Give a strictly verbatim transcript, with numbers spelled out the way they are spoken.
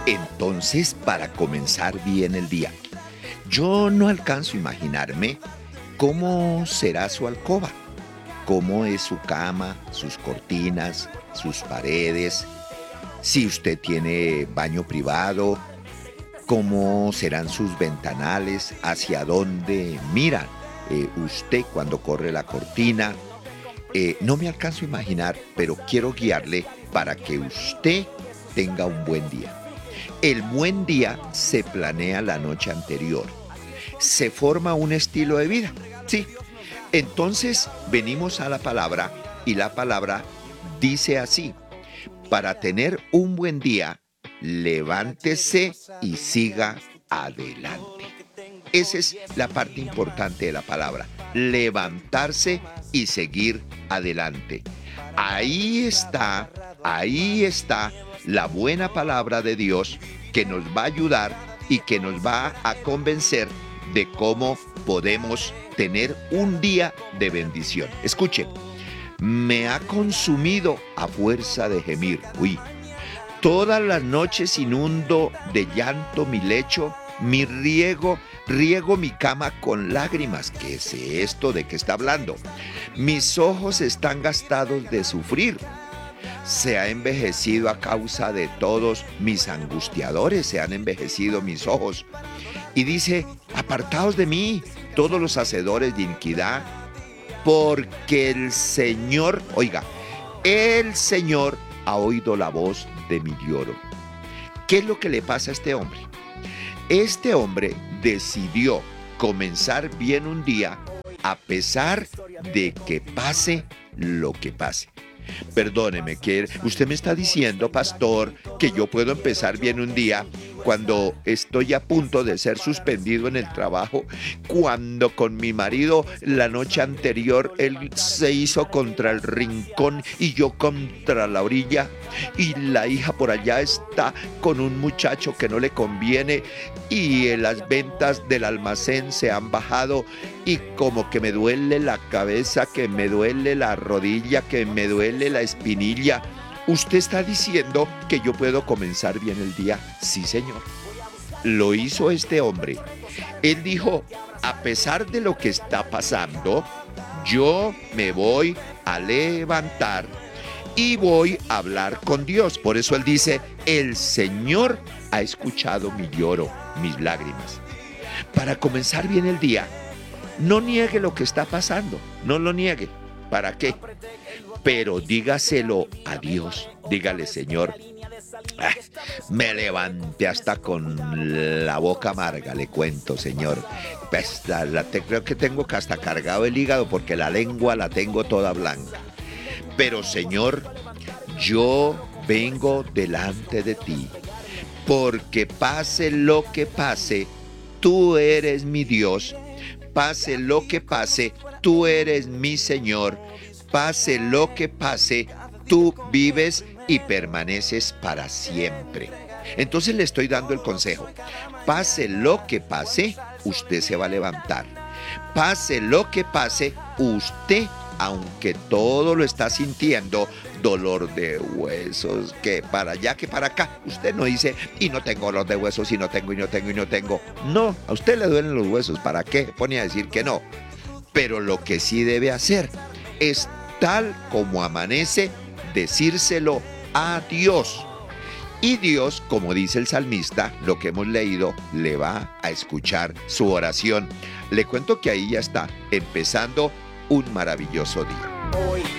Entonces, para comenzar bien el día, yo no alcanzo a imaginarme cómo será su alcoba, cómo es su cama, sus cortinas, sus paredes, si usted tiene baño privado, cómo serán sus ventanales, hacia dónde mira eh, usted cuando corre la cortina. Eh, no me alcanzo a imaginar, pero quiero guiarle para que usted tenga un buen día. El buen día se planea la noche anterior. Se forma un estilo de vida. Sí. Entonces venimos a la palabra y la palabra dice así: para tener un buen día, levántese y siga adelante. Esa es la parte importante de la palabra, levantarse y seguir adelante. Ahí está, ahí está la buena palabra de Dios que nos va a ayudar y que nos va a convencer de cómo podemos tener un día de bendición. Escuche, me ha consumido a fuerza de gemir. Uy, todas las noches inundo de llanto mi lecho, mi riego, riego mi cama con lágrimas. ¿Qué es esto? ¿De qué está hablando? Mis ojos están gastados de sufrir. Se ha envejecido a causa de todos mis angustiadores, se han envejecido mis ojos. Y dice, apartaos de mí, todos los hacedores de iniquidad, porque el Señor, oiga, el Señor ha oído la voz de mi lloro. ¿Qué es lo que le pasa a este hombre? Este hombre decidió comenzar bien un día a pesar de que pase lo que pase. Perdóneme, que usted me está diciendo, pastor, que yo puedo empezar bien un día cuando estoy a punto de ser suspendido en el trabajo, cuando con mi marido la noche anterior él se hizo contra el rincón y yo contra la orilla, y la hija por allá está con un muchacho que no le conviene y las ventas del almacén se han bajado y como que me duele la cabeza, que me duele la rodilla, que me duele la espinilla. ¿Usted está diciendo que yo puedo comenzar bien el día? Sí, señor. Lo hizo este hombre. Él dijo, a pesar de lo que está pasando, yo me voy a levantar y voy a hablar con Dios. Por eso él dice, el Señor ha escuchado mi lloro, mis lágrimas. Para comenzar bien el día, no niegue lo que está pasando, no lo niegue. ¿Para qué? Pero dígaselo a Dios. Dígale, Señor, ah, me levanté hasta con la boca amarga, le cuento, Señor. Pues la, la te, creo que tengo que hasta cargado el hígado porque la lengua la tengo toda blanca. Pero, Señor, yo vengo delante de ti, porque pase lo que pase, tú eres mi Dios. Pase lo que pase, tú eres mi Señor. Pase lo que pase, tú vives y permaneces para siempre. Entonces le estoy dando el consejo. Pase lo que pase, usted se va a levantar. Pase lo que pase, usted, aunque todo lo está sintiendo, dolor de huesos, que para allá, que para acá, usted no dice, y no tengo dolor de huesos, y no tengo, y no tengo, y no tengo. No, a usted le duelen los huesos, ¿para qué? Pone a decir que no. Pero lo que sí debe hacer es, tal como amanece, decírselo a Dios. Y Dios, como dice el salmista, lo que hemos leído, le va a escuchar su oración. Le cuento que ahí ya está empezando un maravilloso día.